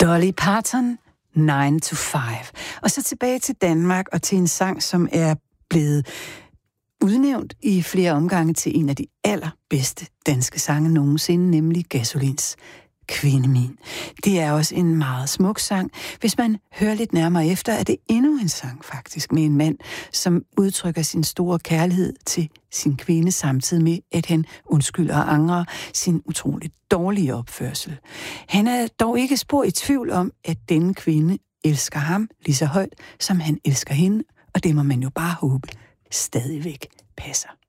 Dolly Parton, 9 to 5. Og så tilbage til Danmark og til en sang, som er blevet udnævnt i flere omgange til en af de allerbedste danske sange nogensinde, nemlig Gasolins Kvinde min. Det er også en meget smuk sang. Hvis man hører lidt nærmere efter, er det endnu en sang faktisk med en mand, som udtrykker sin store kærlighed til sin kvinde, samtidig med, at han undskylder og angrer sin utroligt dårlige opførsel. Han er dog ikke spor i tvivl om, at denne kvinde elsker ham lige så højt, som han elsker hende, og det må man jo bare håbe stadigvæk passer.